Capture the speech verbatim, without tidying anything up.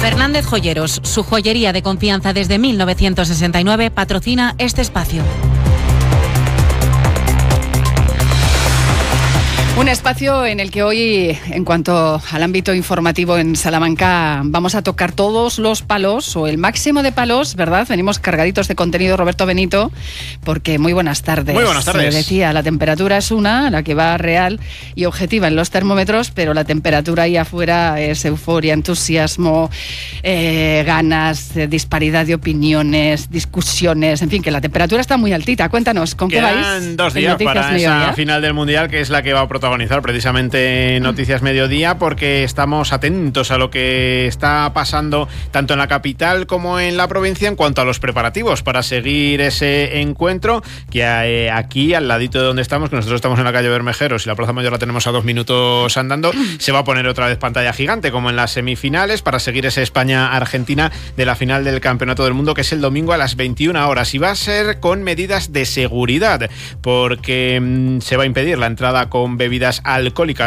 Fernández Joyeros, su joyería de confianza desde mil novecientos sesenta y nueve, patrocina este espacio. Un espacio en el que hoy, en cuanto al ámbito informativo en Salamanca, vamos a tocar todos los palos, o el máximo de palos, ¿verdad? Venimos cargaditos de contenido, Roberto Benito, porque muy buenas tardes. Muy buenas tardes. Se decía, la temperatura es una, la que va real y objetiva en los termómetros, pero la temperatura ahí afuera es euforia, entusiasmo, eh, ganas, eh, disparidad de opiniones, discusiones, en fin, que la temperatura está muy altita. Cuéntanos, ¿con qué vais? Quedan dos días para esa final del Mundial, que es la que va a protagonizar precisamente Noticias Mediodía, porque estamos atentos a lo que está pasando tanto en la capital como en la provincia en cuanto a los preparativos para seguir ese encuentro, que eh, aquí al ladito de donde estamos, que nosotros estamos en la calle Bermejeros y la Plaza Mayor la tenemos a dos minutos andando, se va a poner otra vez pantalla gigante como en las semifinales para seguir ese España-Argentina de la final del Campeonato del Mundo, que es el domingo a las veintiuna horas, y va a ser con medidas de seguridad, porque mmm, se va a impedir la entrada con bebidas alcohólicas